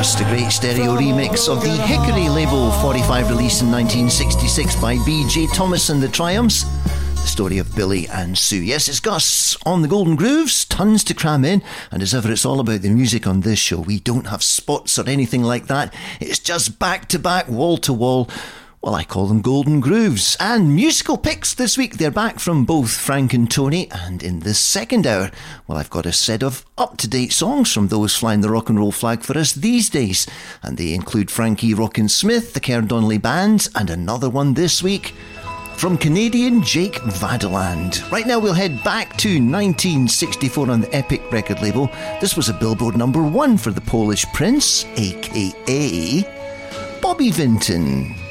just a great stereo remix of the Hickory Label 45 release in 1966 by B.J. Thomas and the Triumphs. The story of Billy and Sue. Yes, it's Gus on the Golden Grooves, tons to cram in, and as ever it's all about the music on this show. We don't have spots or anything like that. It's just back to back, wall to wall. Well, I call them Golden Grooves. And musical picks this week, they're back from both Frank and Tony. And in this second hour, well, I've got a set of up-to-date songs from those flying the rock and roll flag for us these days. And they include Frankie Rockin' Smith, the Cairn Donnelly Band, and another one this week from Canadian Jake Vadeland. Right now we'll head back to 1964 on the Epic record label. This was a Billboard #1 for the Polish Prince, a.k.a. Bobby Vinton.